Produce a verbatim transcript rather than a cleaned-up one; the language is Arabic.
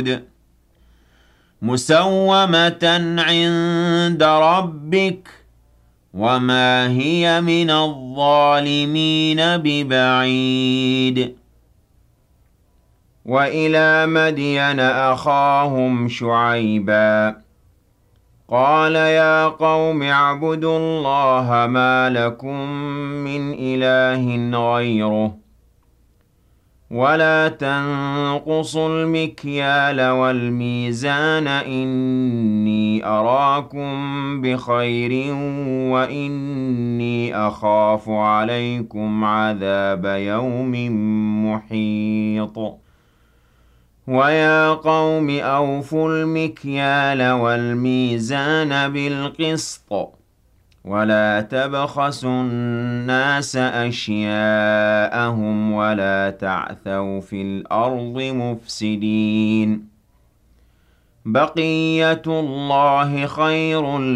الحدود مسومة عند ربك وما هي من الظالمين ببعيد وإلى مدين أخاهم شعيبا قال يا قوم اعبدوا الله ما لكم من إله غيره ولا تنقصوا المكيال والميزان إني أراكم بخير وإني أخاف عليكم عذاب يوم محيط ويا قوم أوفوا المكيال والميزان بالقسط ولا تبخسوا الناس أشياءهم ولا تعثوا في الأرض مفسدين بقية الله خير